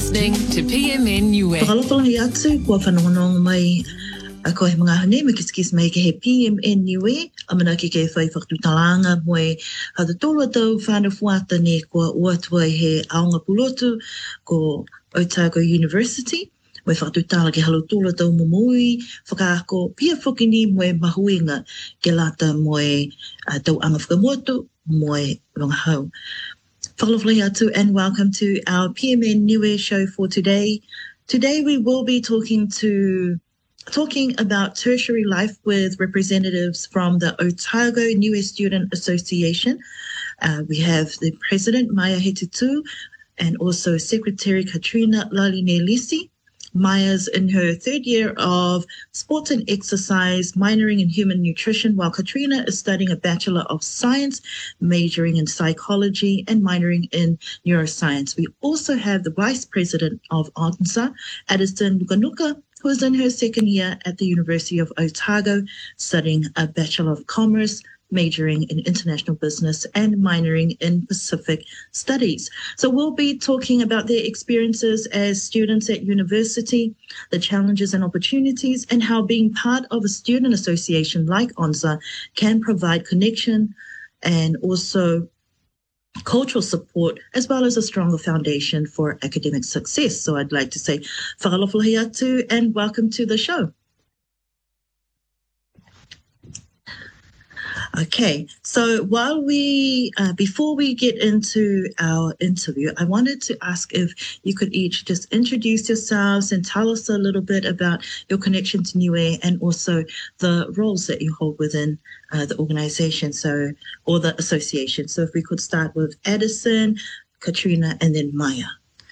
listening to PMN Niue. Whakalofala hi atu, kua whanongonong mai a koe mga hane, me kiskis mai ke he PMN Niue, a mana ki ke whai whaktutalanga moe hata tōla tau whanafuata ne kua uatua he aonga pulotu ko Otago University. Moe whakatutala ke halo tōla tau momoi, whakaako pia whukini moe mahuinga ke lata moe tau anga whakamotu, moe rongahau. And welcome to our PMN Niue show for today. Today we will be talking about tertiary life with representatives from the Otago Niue Student Association. We have the President, Maya Hetutu, and also Secretary Katrina Lalinelisi. Maya's in her third year of sports and exercise, minoring in human nutrition, while Katrina is studying a Bachelor of Science, majoring in psychology and minoring in neuroscience. We also have the Vice President of ANZA, Addison Nukanuka, who is in her second year at the University of Otago, studying a Bachelor of Commerce, majoring in international business and minoring in Pacific studies. So we'll be talking about their experiences as students at university, the challenges and opportunities, and how being part of a student association like ANZA can provide connection and also cultural support, as well as a stronger foundation for academic success. So I'd like to say whakalofala hi atu and welcome to the show. Okay, so before we get into our interview, I wanted to ask if you could each just introduce yourselves and tell us a little bit about your connection to Niue and also the roles that you hold within the organization, or the association. So if we could start with Addison, Katrina, and then Maya.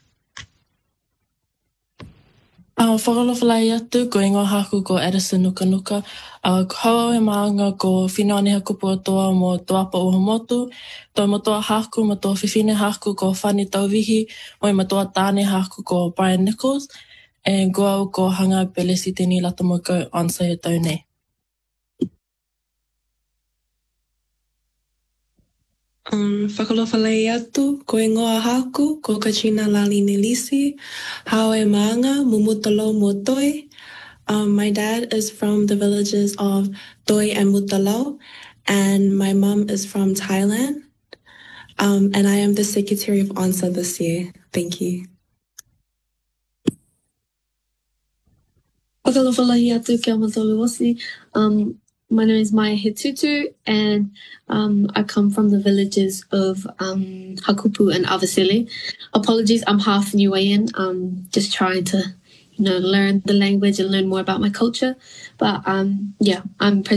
Whakalofala atu, ko ingoa haku ko Addison Nukanuka. Hau e maanga ko whinua neha kupu atoa mo Toapa Uhamotu. Toi mo toa haku, mo toa whiwhine haku ko Whani Tauwihi, moi mo toa tāne haku ko Brian Nichols, and go au ko hanga pelesi tini lata mo ko ANZA he tau nei. Whakalofala atu, ko ingoa haku, ko Katrina Lalinelisi, hau e maanga, mumutalo mo toi. My dad is from the villages of Toi and Mutalo, and my mom is from Thailand. And I am the secretary of ANZA this year. Thank you. Whakalofala atu kia matolu osi. My name is Maya Hetutu, and I come from the villages of Hakupu and Avasili. Apologies, I'm half Niuean. Just trying to, learn the language and learn more about my culture. But I'm